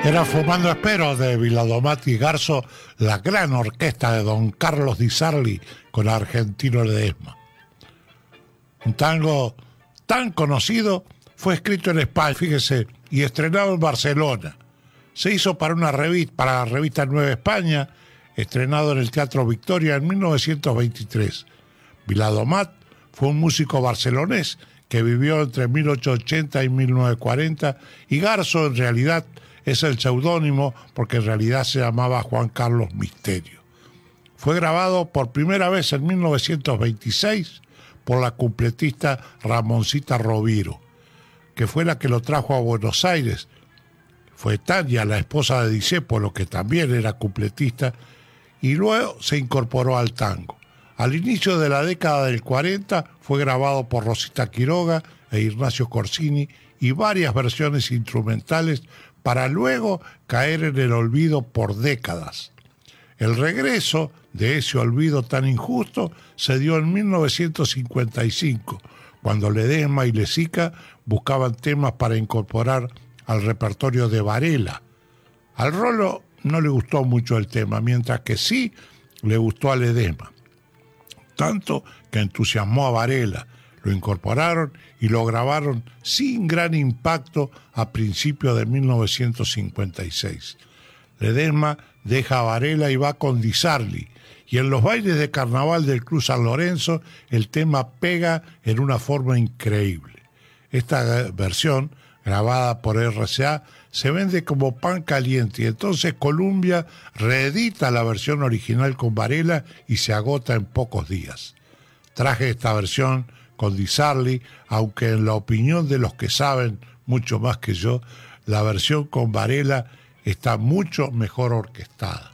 Era Fumando Espero de Viladomat y Garzo, la gran orquesta de don Carlos Di Sarli con Argentino Ledesma. Un tango tan conocido fue escrito en España, fíjese, y estrenado en Barcelona. Se hizo para la revista Nueva España, estrenado en el Teatro Victoria en 1923. Viladomat fue un músico barcelonés que vivió entre 1880 y 1940, y Garzo en realidad es el seudónimo porque en realidad se llamaba Juan Carlos Misterio. Fue grabado por primera vez en 1926 por la cupletista Ramoncita Rovira, que fue la que lo trajo a Buenos Aires. Fue Tania, la esposa de Discépolo, que también era cupletista, y luego se incorporó al tango. Al inicio de la década del 40 fue grabado por Rosita Quiroga e Ignacio Corsini y varias versiones instrumentales para luego caer en el olvido por décadas. El regreso de ese olvido tan injusto se dio en 1955, cuando Ledesma y Lezica buscaban temas para incorporar al repertorio de Varela. Al Rolo no le gustó mucho el tema, mientras que sí le gustó a Ledesma, tanto que entusiasmó a Varela. Lo incorporaron y lo grabaron sin gran impacto a principios de 1956. Ledesma deja a Varela y va con Di Sarli, y en los bailes de carnaval del Club San Lorenzo el tema pega en una forma increíble. Esta versión, grabada por RCA, se vende como pan caliente, y entonces Columbia reedita la versión original con Varela y se agota en pocos días. Traje esta versión con Di Sarli, aunque en la opinión de los que saben mucho más que yo, la versión con Varela está mucho mejor orquestada.